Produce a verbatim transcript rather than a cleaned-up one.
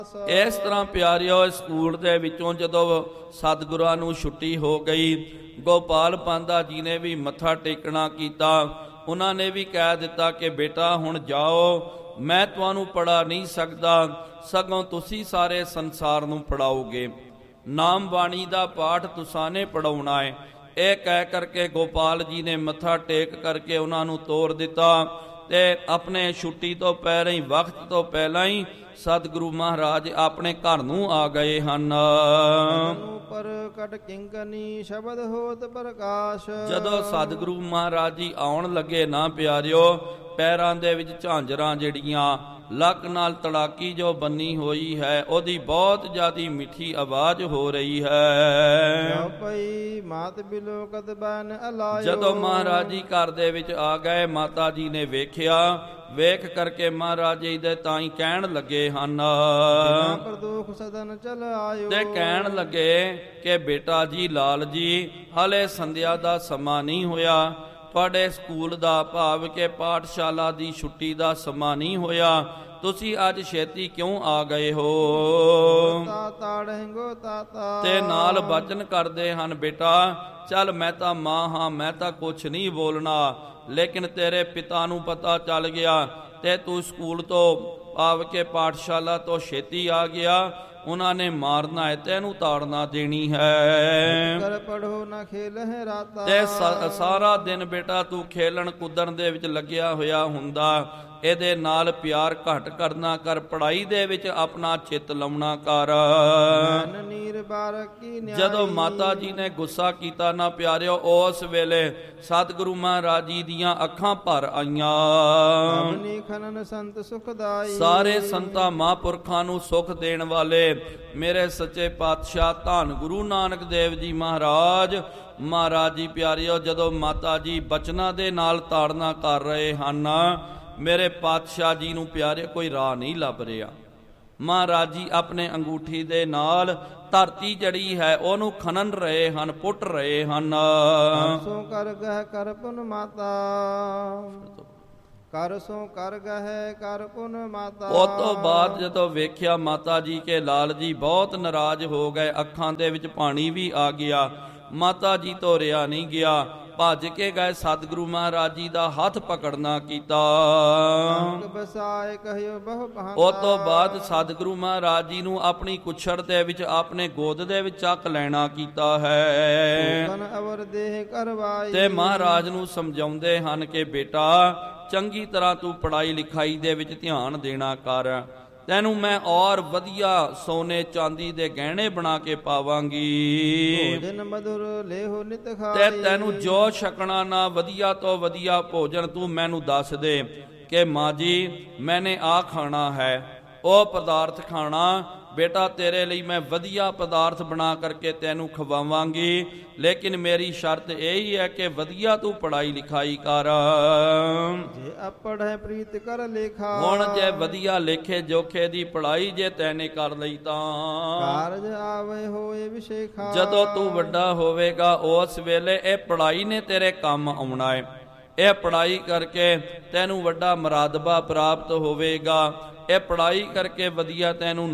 ਇਸ ਤਰ੍ਹਾਂ ਪਿਆਰਿਓ ਸਕੂਲ ਦੇ ਵਿੱਚੋਂ ਜਦੋਂ ਸਤਿਗੁਰਾਂ ਨੂੰ ਛੁੱਟੀ ਹੋ ਗਈ, ਗੋਪਾਲ ਪਾਂਧਾ ਜੀ ਨੇ ਵੀ ਮੱਥਾ ਟੇਕਣਾ ਕੀਤਾ। ਉਹਨਾਂ ਨੇ ਵੀ ਕਹਿ ਦਿੱਤਾ ਕਿ ਬੇਟਾ ਹੁਣ ਜਾਓ, ਮੈਂ ਤੁਹਾਨੂੰ ਪੜ੍ਹਾ ਨਹੀਂ ਸਕਦਾ, ਸਗੋਂ ਤੁਸੀਂ ਸਾਰੇ ਸੰਸਾਰ ਨੂੰ ਪੜ੍ਹਾਓਗੇ। ਨਾਮ ਬਾਣੀ ਦਾ ਪਾਠ ਤੁਸਾਂ ਨੇ ਪੜ੍ਹਾਉਣਾ ਹੈ। ਇਹ ਕਹਿ ਕਰਕੇ ਗੋਪਾਲ ਜੀ ਨੇ ਮੱਥਾ ਟੇਕ ਕਰਕੇ ਉਹਨਾਂ ਨੂੰ ਤੋਰ ਦਿੱਤਾ ਤੇ ਆਪਣੇ ਛੁੱਟੀ ਤੋਂ ਪਹਿਲਾਂ ਹੀ, ਵਕਤ ਤੋਂ ਪਹਿਲਾਂ ਹੀ ਸਤਿਗੁਰੂ ਮਹਾਰਾਜ ਆਪਣੇ ਘਰ ਨੂੰ ਆ ਗਏ ਹਨ। ਪਰ ਕਟ ਕਿੰਕਨੀ ਸ਼ਬਦ ਹੋਤ ਪ੍ਰਕਾਸ਼। ਜਦੋਂ ਸਤਿਗੁਰੂ ਮਹਾਰਾਜ ਜੀ ਆਉਣ ਲੱਗੇ ਨਾ ਪਿਆਰਿਓ, ਪੈਰਾਂ ਦੇ ਵਿੱਚ ਝਾਂਜਰਾਂ ਜਿਹੜੀਆਂ ਲੱਕ ਨਾਲ ਤੜਾਕੀ ਜੋ ਬੰਨੀ ਹੋਈ ਹੈ, ਉਹਦੀ ਬਹੁਤ ਜ਼ਿਆਦੀ ਮਿੱਠੀ ਆਵਾਜ਼ ਹੋ ਰਹੀ ਹੈ। ਪਈ ਮਾਤ ਬਿਲੋ ਕਦ ਬਨ ਅਲਾਇਓ। ਜਦੋਂ ਮਹਾਰਾਜ ਜੀ ਘਰ ਦੇ ਵਿੱਚ ਆ ਗਏ, ਮਾਤਾ ਜੀ ਨੇ ਵੇਖਿਆ, ਵੇਖ ਕਰਕੇ ਮਹਾਰਾਜ ਜੀ ਦੇ ਤਾਂ ਹੀ ਕਹਿਣ ਲੱਗੇ ਹਨ ਪ੍ਰਦੋਖ ਸਦਨ ਚਲ ਆਇਓ। ਤੇ ਕਹਿਣ ਲੱਗੇ ਕਿ ਬੇਟਾ ਜੀ ਲਾਲ ਜੀ, ਹਲੇ ਸੰਧਿਆ ਦਾ ਸਮਾਂ ਨਹੀਂ ਹੋਇਆ, ਤੁਹਾਡੇ ਸਕੂਲ ਦਾ ਭਾਵ ਕਿ ਪਾਠਸ਼ਾਲਾ ਦੀ ਛੁੱਟੀ ਦਾ ਸਮਾਂ ਨਹੀਂ ਹੋਇਆ, ਤੁਸੀਂ ਅੱਜ ਛੇਤੀ ਕਿਉਂ ਆ ਗਏ ਹੋ? ਤੇ ਨਾਲ ਬਚਨ ਕਰਦੇ ਹਨ, ਬੇਟਾ ਚੱਲ ਮੈਂ ਤਾਂ ਮਾਂ ਹਾਂ, ਮੈਂ ਤਾਂ ਕੁਛ ਨਹੀਂ ਬੋਲਣਾ, ਲੇਕਿਨ ਤੇਰੇ ਪਿਤਾ ਨੂੰ ਪਤਾ ਚੱਲ ਗਿਆ ਤੇ ਤੂੰ ਸਕੂਲ ਤੋਂ ਭਾਵ ਕਿ ਪਾਠਸ਼ਾਲਾ ਤੋਂ ਛੇਤੀ ਆ ਗਿਆ, ਉਹਨਾਂ ਨੇ ਮਾਰਨਾ ਹੈ, ਤੈਨੂੰ ਤਾੜਨਾ ਦੇਣੀ ਹੈ। ਕਰ ਪੜੋ ਨਾ ਖੇਲਹਿ ਰਾਤਾ। ਤੇ ਸਾਰਾ ਦਿਨ ਬੇਟਾ ਤੂੰ ਖੇਲਣ ਕੁੱਦਣ ਦੇ ਵਿੱਚ ਲੱਗਿਆ ਹੋਇਆ ਹੁੰਦਾ, ਇਹਦੇ ਨਾਲ ਪਿਆਰ ਘੱਟ ਕਰਨਾ ਕਰ, ਪੜ੍ਹਾਈ ਦੇ ਵਿੱਚ ਆਪਣਾ ਚਿੱਤ ਲਾਉਣਾ ਕਰ। ਜਦੋਂ ਮਾਤਾ ਜੀ ਨੇ ਗੁੱਸਾ ਕੀਤਾ ਨਾ ਪਿਆਰਿਓ, ਉਸ ਵੇਲੇ ਸਤਿਗੁਰੂ ਮਹਾਰਾਜ ਜੀ ਦੀਆਂ ਅੱਖਾਂ ਭਰ ਆਈਆਂ। ਸੰਤ ਸੁਖਦਾਈ। ਸਾਰੇ ਸੰਤਾਂ ਮਹਾਂਪੁਰਖਾਂ ਨੂੰ ਸੁਖ ਦੇਣ ਵਾਲੇ ਮੇਰੇ ਸੱਚੇ ਪਾਤਸ਼ਾਹ ਧੰਨ ਗੁਰੂ ਨਾਨਕ ਦੇਵ ਜੀ ਮਹਾਰਾਜ ਮਹਾਰਾਜ ਜੀ ਪਿਆਰਿਓ, ਜਦੋਂ ਮਾਤਾ ਜੀ ਬਚਨਾਂ ਦੇ ਨਾਲ ਤਾੜਨਾ ਕਰ ਰਹੇ ਹਨ, ਮੇਰੇ ਪਾਤਸ਼ਾਹ ਜੀ ਨੂੰ ਪਿਆਰੇ ਕੋਈ ਰਾਹ ਨਹੀਂ ਲੱਭ ਰਿਹਾ। ਮਹਾਰਾਜ ਜੀ ਆਪਣੇ ਅੰਗੂਠੀ ਦੇ ਨਾਲ ਧਰਤੀ ਜੜੀ ਹੈ ਉਹਨੂੰ ਖਨਨ ਰਹੇ ਹਨ, ਪੁੱਟ ਰਹੇ ਹਨ। ਸੋ ਕਰ ਗਹਿ ਕਰ ਪੁਨ ਮਾਤਾ, ਕਰ ਸੋ ਕਰ ਗਹਿ ਕਰ ਪੁਨ ਮਾਤਾ। ਉਹ ਤੋਂ ਬਾਅਦ ਜਦੋਂ ਵੇਖਿਆ ਮਾਤਾ ਜੀ ਕੇ ਲਾਲ ਜੀ ਬਹੁਤ ਨਾਰਾਜ਼ ਹੋ ਗਏ, ਅੱਖਾਂ ਦੇ ਵਿੱਚ ਪਾਣੀ ਵੀ ਆ ਗਿਆ, ਮਾਤਾ ਜੀ ਤੋਂ ਰਿਹਾ ਨਹੀਂ ਗਿਆ, ਭੱਜ ਕੇ ਗਏ ਸਤਿਗੁਰੂ ਮਹਾਰਾਜ ਜੀ ਦਾ ਹੱਥ ਪਕੜਨਾ ਕੀਤਾ। ਉਹ ਤੋਂ ਬਾਅਦ ਸਤਿਗੁਰੂ ਮਹਾਰਾਜ ਜੀ ਨੂੰ ਆਪਣੀ ਕੁੱਛੜ ਦੇ ਵਿੱਚ ਆਪਣੇ ਗੋਦ ਦੇ ਵਿੱਚ ਚੱਕ ਲੈਣਾ ਕੀਤਾ ਹੈ ਤੇ ਮਹਾਰਾਜ ਨੂੰ ਸਮਝਾਉਂਦੇ ਹਨ ਕਿ ਬੇਟਾ ਚੰਗੀ ਤਰ੍ਹਾਂ ਤੂੰ ਪੜ੍ਹਾਈ ਲਿਖਾਈ ਦੇ ਵਿੱਚ ਧਿਆਨ ਦੇਣਾ ਕਰ, ਤੈਨੂੰ ਮੈਂ ਔਰ ਵਧੀਆ ਸੋਨੇ ਚਾਂਦੀ ਦੇ ਗਹਿਣੇ ਬਣਾ ਕੇ ਪਾਵਾਂਗੀ ਤੇ ਤੈਨੂੰ ਜੋ ਛਕਣਾ ਨਾ ਵਧੀਆ ਤੋਂ ਵਧੀਆ ਭੋਜਨ ਤੂੰ ਮੈਨੂੰ ਦੱਸ ਦੇ ਕਿ ਮਾਂ ਜੀ ਮੈਨੇ ਆ ਖਾਣਾ ਹੈ, ਉਹ ਪਦਾਰਥ ਖਾਣਾ ਬੇਟਾ, ਤੇਰੇ ਲਈ ਮੈਂ ਵਧੀਆ ਪਦਾਰਥ ਬਣਾ ਕਰਕੇ ਤੈਨੂੰ ਖਵਾਵਾਂਗੀ, ਲੇਕਿਨ ਮੇਰੀ ਸ਼ਰਤ ਇਹੀ ਹੈ ਕਿ ਵਧੀਆ ਤੂੰ ਪੜ੍ਹਾਈ ਲਿਖਾਈ ਕਰ। ਜੇ ਅਪੜ੍ਹੈ ਪ੍ਰੀਤ ਕਰ ਲੇਖਾ। ਹੁਣ ਜੇ ਵਧੀਆ ਲੇਖੇ ਜੋਖੇ ਦੀ ਪੜ੍ਹਾਈ ਜੇ ਤੈਨੇ ਕਰ ਲਈ ਤਾਂ ਕਾਰਜ ਆਵੇ ਹੋਏ ਵਿਸ਼ੇਖਾ। ਜਦੋਂ ਤੂੰ ਵੱਡਾ ਹੋਵੇਗਾ ਉਸ ਵੇਲੇ ਇਹ ਪੜ੍ਹਾਈ ਨੇ ਤੇਰੇ ਕੰਮ ਆਉਣਾ ਹੈ। ਇਹ ਪੜ੍ਹਾਈ ਕਰਕੇ ਤੈਨੂੰ ਵੱਡਾ ਮਰਾਦਬਾ ਪ੍ਰਾਪਤ ਹੋਵੇਗਾ, ਇਹ ਪੜ੍ਹਾਈ ਕਰਕੇ ਵਧੀਆ ਤੈਨੂੰ